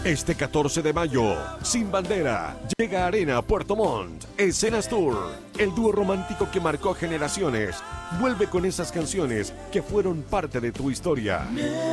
Este 14 de mayo, Sin Bandera, llega a Arena Puerto Montt, Escenas Tour. El dúo romántico que marcó generaciones vuelve con esas canciones que fueron parte de tu historia.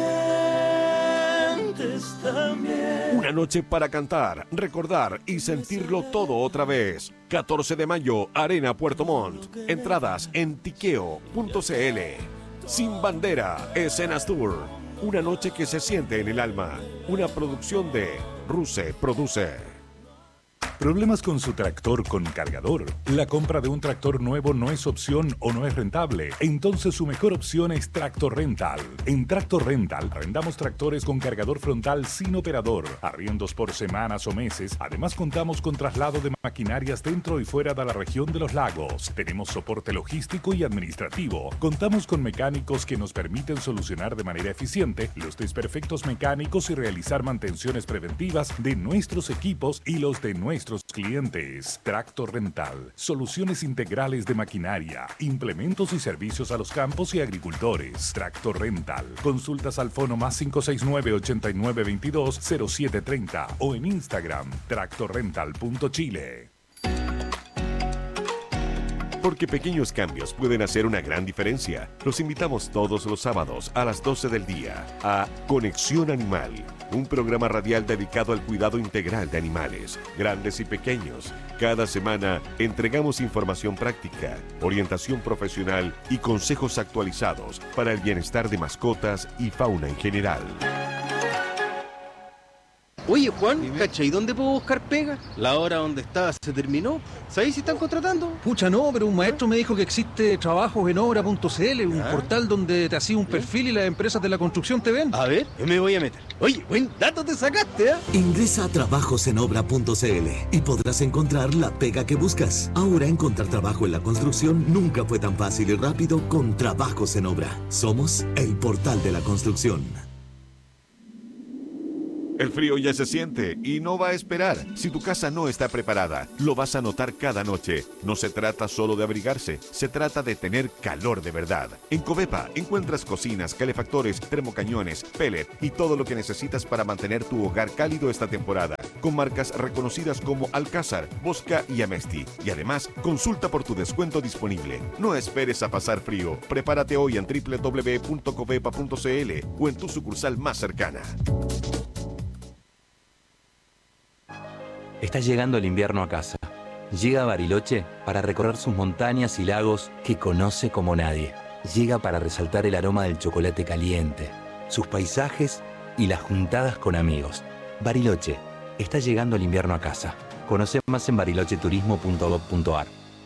Una noche para cantar, recordar y sentirlo todo otra vez. 14 de mayo, Arena Puerto Montt. Entradas en tiqueo.cl. Sin Bandera, Escenas Tour. Una noche que se siente en el alma. Una producción de Ruse Produce. ¿Problemas con su tractor con cargador? ¿La compra de un tractor nuevo no es opción o no es rentable? Entonces su mejor opción es Tractor Rental. En Tractor Rental arrendamos tractores con cargador frontal sin operador, arriendos por semanas o meses. Además contamos con traslado de maquinarias dentro y fuera de la región de los lagos. Tenemos soporte logístico y administrativo. Contamos con mecánicos que nos permiten solucionar de manera eficiente los desperfectos mecánicos y realizar mantenciones preventivas de nuestros equipos y los de nuestros clientes. Tractor Rental, soluciones integrales de maquinaria, implementos y servicios a los campos y agricultores. Tractor Rental, consultas al fono más 569-8922-0730 o en Instagram, tractorrental.chile. Porque pequeños cambios pueden hacer una gran diferencia. Los invitamos todos los sábados a las 12 del día a Conexión Animal, un programa radial dedicado al cuidado integral de animales, grandes y pequeños. Cada semana entregamos información práctica, orientación profesional y consejos actualizados para el bienestar de mascotas y fauna en general. Oye, Juan, ¿cachai? ¿Dónde puedo buscar pega? La hora donde estaba se terminó. ¿Sabéis si están contratando? Pucha, no, pero un maestro me dijo que existe trabajos.enobra.cl, un portal donde te hacía un perfil y las empresas de la construcción te ven. A ver, me voy a meter. Oye, buen dato te sacaste, ¿eh? Ingresa a trabajosenobra.cl y podrás encontrar la pega que buscas. Ahora encontrar trabajo en la construcción nunca fue tan fácil y rápido con Trabajos en Obra. Somos el portal de la construcción. El frío ya se siente y no va a esperar. Si tu casa no está preparada, lo vas a notar cada noche. No se trata solo de abrigarse, se trata de tener calor de verdad. En Covepa encuentras cocinas, calefactores, termocañones, pellet y todo lo que necesitas para mantener tu hogar cálido esta temporada. Con marcas reconocidas como Alcázar, Bosca y Amesti. Y además, consulta por tu descuento disponible. No esperes a pasar frío. Prepárate hoy en www.covepa.cl o en tu sucursal más cercana. Está llegando el invierno a casa. Llega a Bariloche para recorrer sus montañas y lagos que conoce como nadie. Llega para resaltar el aroma del chocolate caliente, sus paisajes y las juntadas con amigos. Bariloche, está llegando el invierno a casa. Conoce más en barilocheturismo.gov.ar.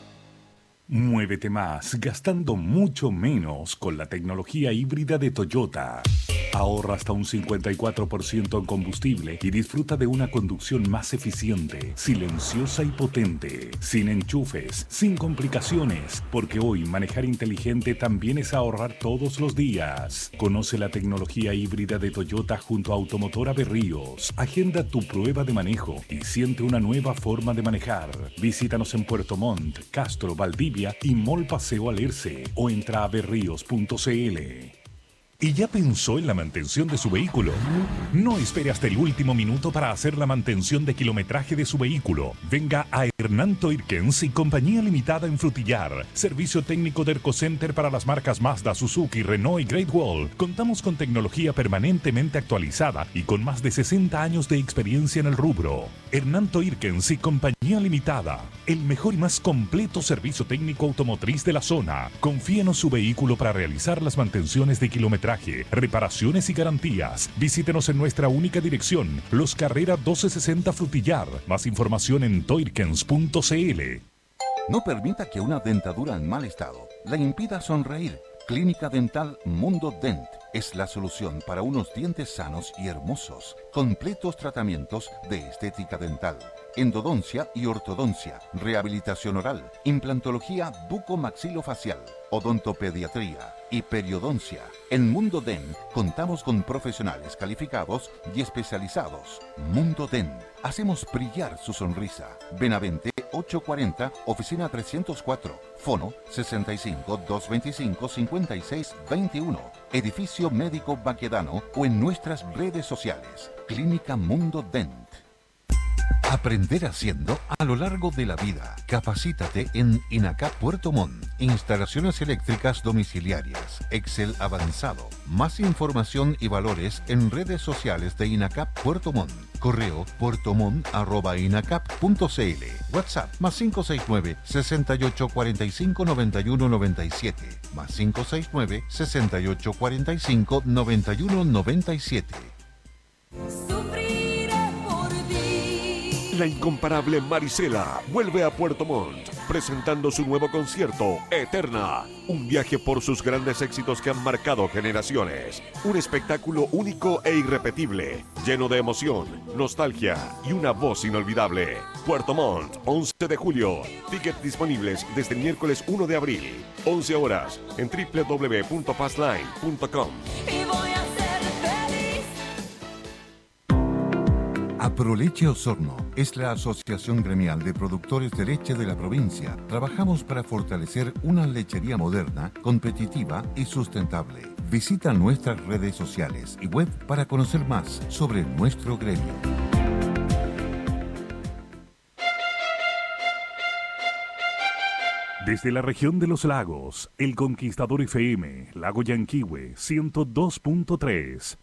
Muévete más, gastando mucho menos con la tecnología híbrida de Toyota. Ahorra hasta un 54% en combustible y disfruta de una conducción más eficiente, silenciosa y potente, sin enchufes, sin complicaciones, porque hoy manejar inteligente también es ahorrar todos los días. Conoce la tecnología híbrida de Toyota junto a Automotora Berríos. Agenda tu prueba de manejo y siente una nueva forma de manejar. Visítanos en Puerto Montt, Castro, Valdivia y Mall Paseo Alerce o entra a berríos.cl. ¿Y ya pensó en la mantención de su vehículo? No espere hasta el último minuto para hacer la mantención de kilometraje de su vehículo. Venga a Hernán Toirkens y Compañía Limitada en Frutillar. Servicio técnico de Ercocenter para las marcas Mazda, Suzuki, Renault y Great Wall. Contamos con tecnología permanentemente actualizada y con más de 60 años de experiencia en el rubro. Hernán Toirkens y Compañía Limitada. El mejor y más completo servicio técnico automotriz de la zona. Confíenos su vehículo para realizar las mantenciones de kilometraje, reparaciones y garantías. Visítenos en nuestra única dirección, Los Carrera 1260 Frutillar. Más información en toirkens.cl. No permita que una dentadura en mal estado le impida sonreír. Clínica Dental Mundo Dent es la solución para unos dientes sanos y hermosos. Completos tratamientos de estética dental, endodoncia y ortodoncia, rehabilitación oral, implantología bucomaxilofacial, odontopediatría y periodoncia. En Mundo Dent contamos con profesionales calificados y especializados. Mundo Dent. Hacemos brillar su sonrisa. Benavente 840, oficina 304, fono 65-225-5621, edificio médico Baquedano o en nuestras redes sociales. Clínica Mundo Dent. Aprender haciendo a lo largo de la vida. Capacítate en INACAP Puerto Montt. Instalaciones eléctricas domiciliarias. Excel avanzado. Más información y valores en redes sociales de INACAP Puerto Montt. Correo puertomont@inacap.cl. WhatsApp +569 68 45 91 97 +569 68 45 91 97. La incomparable Marisela vuelve a Puerto Montt, presentando su nuevo concierto, Eterna. Un viaje por sus grandes éxitos que han marcado generaciones. Un espectáculo único e irrepetible, lleno de emoción, nostalgia y una voz inolvidable. Puerto Montt, 11 de julio. Tickets disponibles desde el miércoles 1 de abril. 11 horas en www.passline.com. Aproleche Osorno es la asociación gremial de productores de leche de la provincia. Trabajamos para fortalecer una lechería moderna, competitiva y sustentable. Visita nuestras redes sociales y web para conocer más sobre nuestro gremio. Desde la región de los lagos, El Conquistador FM, Lago Yanquihue, 102.3.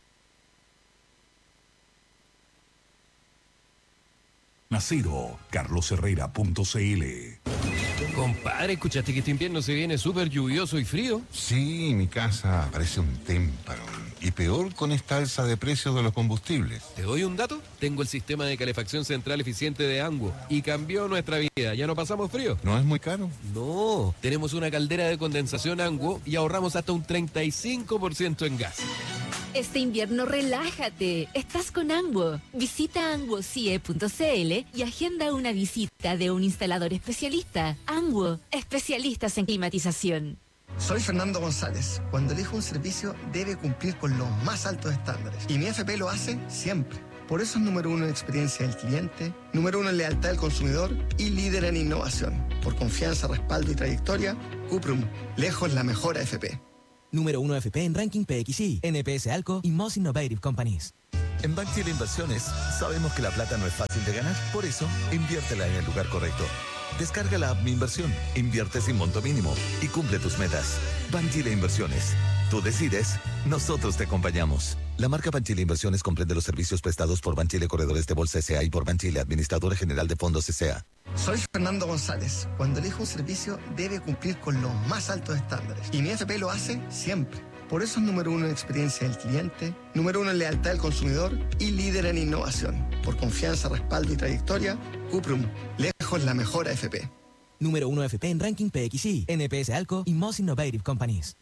Nacero, carlosherrera.cl. Compadre, ¿escuchaste que este invierno se viene súper lluvioso y frío? Sí, mi casa parece un témpano. Y peor con esta alza de precios de los combustibles. ¿Te doy un dato? Tengo el sistema de calefacción central eficiente de Anguo y cambió nuestra vida. ¿Ya no pasamos frío? ¿No es muy caro? No, tenemos una caldera de condensación Anguo y ahorramos hasta un 35% en gas. Este invierno relájate, estás con Anguo. Visita anguocie.cl y agenda una visita de un instalador especialista. Anguo, especialistas en climatización. Soy Fernando González. Cuando elijo un servicio debe cumplir con los más altos estándares. Y mi FP lo hace siempre. Por eso es número 1 en experiencia del cliente, número 1 en lealtad del consumidor y líder en innovación. Por confianza, respaldo y trayectoria, Cuprum, lejos la mejor AFP. Número 1 FP en Ranking PXI, NPS Alco y Most Innovative Companies. En Banchile Inversiones sabemos que la plata no es fácil de ganar, por eso inviértela en el lugar correcto. Descarga la app Mi Inversión, invierte sin monto mínimo y cumple tus metas. Banchile Inversiones. Tú decides, nosotros te acompañamos. La marca Banchile Inversiones comprende los servicios prestados por Banchile Corredores de Bolsa S.A. y por Banchile Administradora General de Fondos S.A. Soy Fernando González. Cuando elijo un servicio debe cumplir con los más altos estándares. Y mi FP lo hace siempre. Por eso es número 1 en experiencia del cliente, número 1 en lealtad del consumidor y líder en innovación. Por confianza, respaldo y trayectoria, Cuprum, lejos la mejor AFP. Número 1 FP en Ranking PXI, NPS Alco y Most Innovative Companies.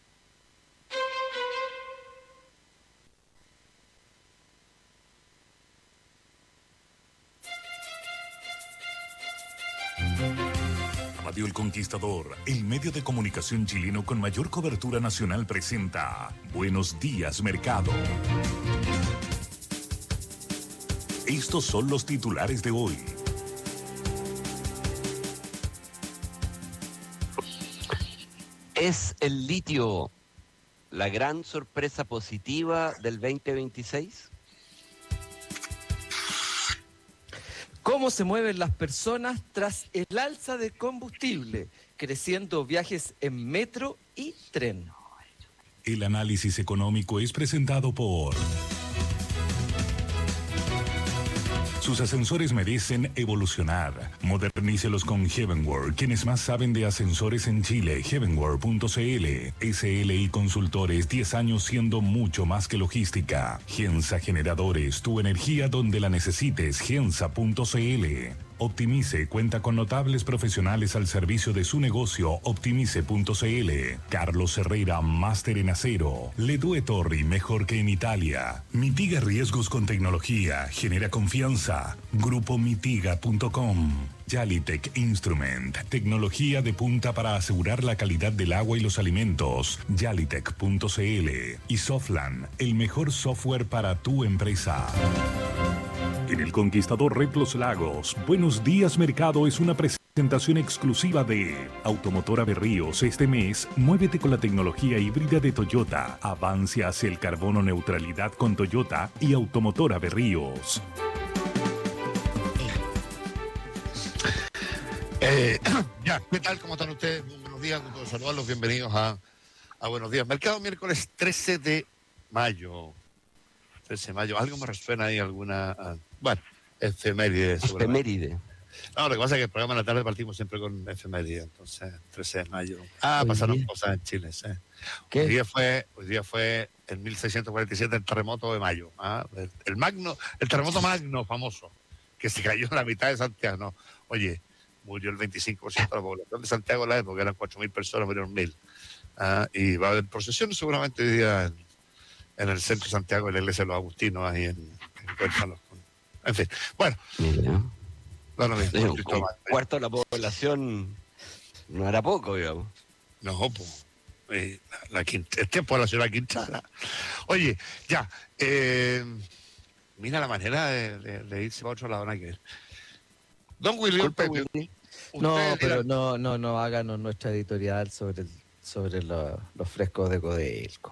Radio El Conquistador, el medio de comunicación chileno con mayor cobertura nacional, presenta Buenos Días Mercado. Estos son los titulares de hoy. ¿Es el litio la gran sorpresa positiva del 2026? ¿Cómo se mueven las personas tras el alza de combustible, creciendo viajes en metro y tren? El análisis económico es presentado por... Sus ascensores merecen evolucionar. Modernícelos con Heavenworld. Quienes más saben de ascensores en Chile, heavenworld.cl. SLI Consultores, 10 años siendo mucho más que logística. Gensa Generadores, tu energía donde la necesites, gensa.cl. Optimice cuenta con notables profesionales al servicio de su negocio. Optimice.cl. Carlos Herrera, máster en acero. Ledue Torri, mejor que en Italia. Mitiga riesgos con tecnología. Genera confianza. Grupomitiga.com. Yalitech Instrument, tecnología de punta para asegurar la calidad del agua y los alimentos. Yalitech.cl. Y Softland, el mejor software para tu empresa. En El Conquistador Red Los Lagos, Buenos Días Mercado es una presentación Presentación exclusiva de Automotora Berríos. Este mes, muévete con la tecnología híbrida de Toyota. Avance hacia el carbono neutralidad con Toyota y Automotora Berríos. Ya, ¿qué tal? ¿Cómo están ustedes? Buenos días, gusto de saludarlos. Bienvenidos a Buenos Días. Mercado miércoles 13 de mayo. 13 de mayo. ¿Algo me resuena ahí? ¿Alguna? Bueno, efeméride. Efeméride. No, lo que pasa es que el programa de la tarde partimos siempre con efeméride, entonces 13 de mayo. Pasaron cosas en Chile, ¿sí? ¿Qué? Hoy día fue en 1647 el terremoto de mayo, el terremoto magno famoso, que se cayó en la mitad de Santiago, ¿no? Oye, murió el 25% de la población de Santiago en la época, eran 4.000 personas, murieron 1.000. Y va a haber procesión seguramente hoy día en el centro de Santiago, en la iglesia de los Agustinos, ahí en Cuéntanos. En fin, bueno. Mira. Bueno, bien, Un cuarto de la población no era poco, digamos. No, pues. El tiempo de la ciudad de Quintana. Oye, ya. Mira la manera de irse para otro lado, no hay que ver. Don William Pepe. No, pero no háganos nuestra editorial sobre los frescos de Codelco.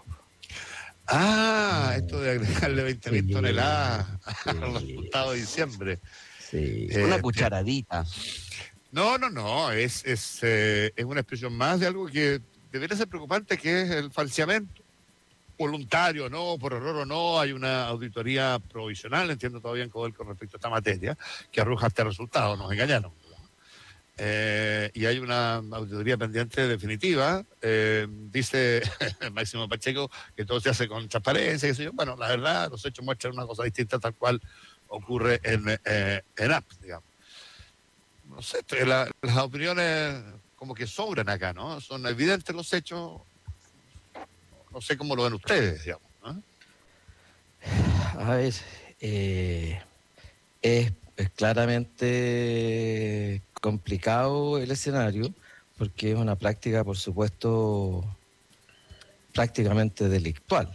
Esto de agregarle 20.000 toneladas al resultado de diciembre. Sí. Una cucharadita. No, es una expresión más de algo que debería ser preocupante, que es el falseamiento. Voluntario, no, por error o no, hay una auditoría provisional, entiendo todavía en Codelco con respecto a esta materia, que arroja este resultado, nos engañaron. Y hay una auditoría pendiente definitiva, dice Máximo Pacheco que todo se hace con transparencia, y bueno, la verdad, los hechos muestran una cosa distinta tal cual ocurre en app, digamos. No sé, las opiniones como que sobran acá, ¿no? Son evidentes los hechos, no sé cómo lo ven ustedes, digamos, ¿no? A ver, es claramente complicado el escenario, porque es una práctica, por supuesto, prácticamente delictual.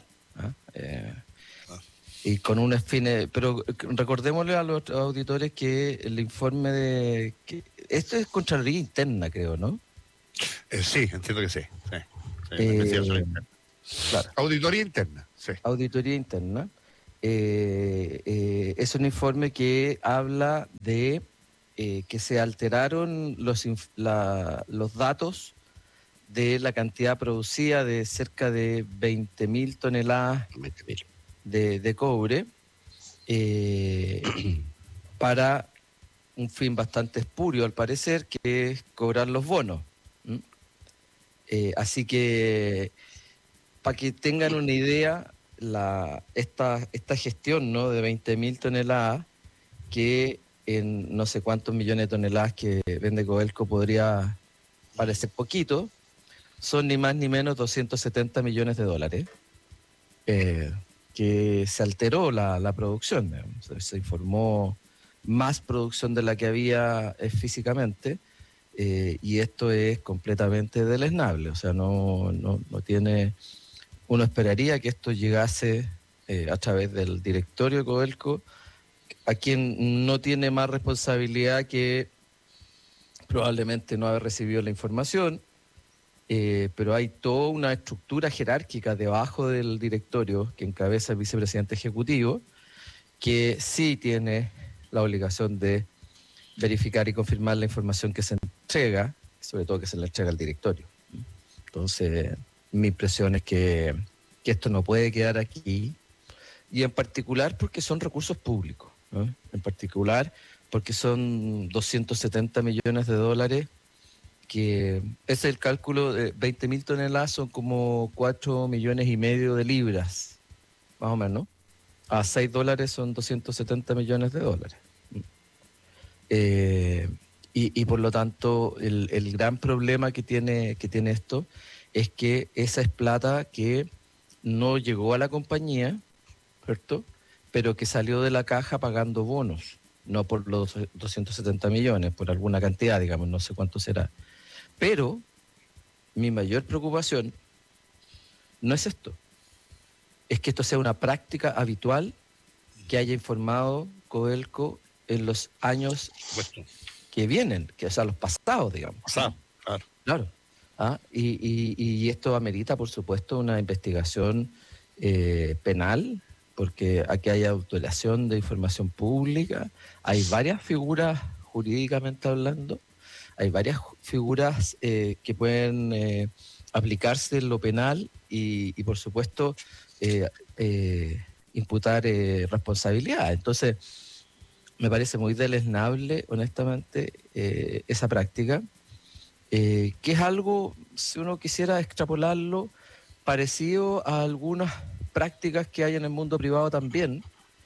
Y con un fin, pero recordémosle a los auditores que el informe esto es Contraloría Interna, creo, ¿no? Sí, entiendo que sí. Investigación interna. Claro. Auditoría interna, sí. Auditoría Interna. Es un informe que habla de que se alteraron los datos de la cantidad producida de cerca de 20.000 toneladas de cobre para un fin bastante espurio, al parecer, que es cobrar los bonos. Así que, para que tengan una idea, esta gestión, ¿no?, de 20.000 toneladas, que en no sé cuántos millones de toneladas que vende Codelco podría parecer poquito, son ni más ni menos 270 millones de dólares. Que se alteró la producción, se informó más producción de la que había físicamente, y esto es completamente deleznable, o sea, no tiene... Uno esperaría que esto llegase a través del directorio de Codelco, a quien no tiene más responsabilidad que probablemente no haber recibido la información, pero hay toda una estructura jerárquica debajo del directorio que encabeza el vicepresidente ejecutivo, que sí tiene la obligación de verificar y confirmar la información que se entrega, sobre todo que se le entrega al directorio. Entonces, mi impresión es que esto no puede quedar aquí, y en particular porque son recursos públicos, ¿no? En particular porque son 270 millones de dólares, que ese es el cálculo de 20.000 toneladas, son como 4,5 millones de libras, más o menos. A $6 son 270 millones de dólares. Y por lo tanto, el gran problema que tiene esto es que esa es plata que no llegó a la compañía, ¿cierto?, pero que salió de la caja pagando bonos, no por los 270 millones, por alguna cantidad, digamos, no sé cuánto será. Pero mi mayor preocupación no es esto, es que esto sea una práctica habitual que haya informado Codelco en los años vienen, que son los pasados, digamos. Claro. Claro. Y esto amerita, por supuesto, una investigación penal, porque aquí hay adulteración de información pública, hay varias figuras jurídicamente hablando, hay varias figuras que pueden aplicarse en lo penal y por supuesto, imputar responsabilidad. Entonces, me parece muy deleznable, honestamente, esa práctica, que es algo, si uno quisiera extrapolarlo, parecido a algunas prácticas que hay en el mundo privado también,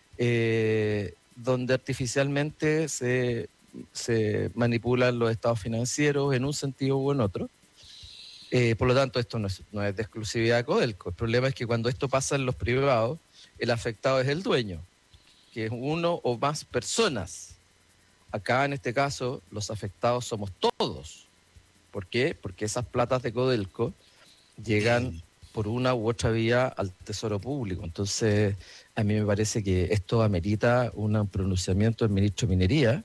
donde artificialmente se manipulan los estados financieros en un sentido u en otro. Por lo tanto, esto no es de exclusividad de Codelco. El problema es que cuando esto pasa en los privados, el afectado es el dueño, que es uno o más personas. Acá, en este caso, los afectados somos todos. ¿Por qué? Porque esas platas de Codelco llegan por una u otra vía al Tesoro Público. Entonces, a mí me parece que esto amerita un pronunciamiento del ministro de Minería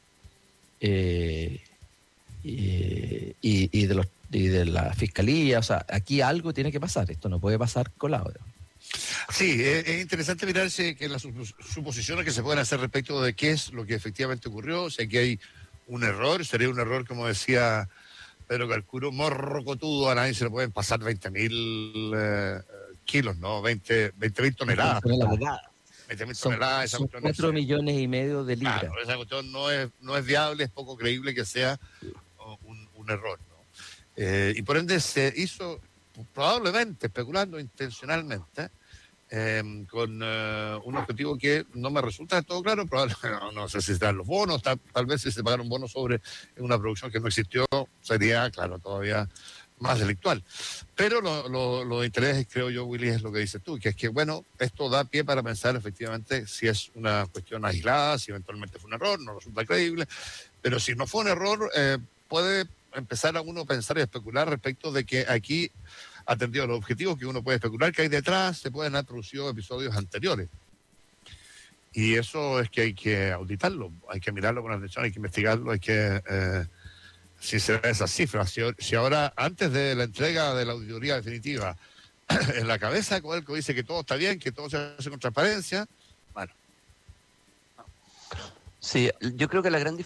y de la Fiscalía. O sea, aquí algo tiene que pasar. Esto no puede pasar colado. Sí, es interesante mirarse que las suposiciones que se pueden hacer respecto de qué es lo que efectivamente ocurrió. Sé que hay un error, sería un error, como decía Pedro Carcuro, morrocotudo, a nadie se le pueden pasar 20.000 kilos, ¿no? 20.000 toneladas. 20.000 toneladas, esa son cuestión 4,5 millones de libras. Claro, esa cuestión no es viable, es poco creíble que sea un error, ¿no? Y por ende se hizo, probablemente, especulando intencionalmente, con un objetivo que no me resulta de todo claro. Probablemente, no sé si se dan los bonos, tal vez si se pagaron bonos sobre una producción que no existió, sería, claro, todavía más delictual. Pero lo de interés, creo yo, Willy, es lo que dices tú, que es que, bueno, esto da pie para pensar efectivamente si es una cuestión aislada, si eventualmente fue un error, no resulta creíble, pero si no fue un error, puede empezar a uno a pensar y a especular respecto de que aquí, atendido a los objetivos que uno puede especular que hay detrás, se pueden haber producido episodios anteriores. Y eso es que hay que auditarlo, hay que mirarlo con atención, hay que investigarlo, hay que sincerar esas cifras. Si ahora, antes de la entrega de la auditoría definitiva, en la cabeza de Codelco dice que todo está bien, que todo se hace con transparencia, bueno. Sí, yo creo que la gran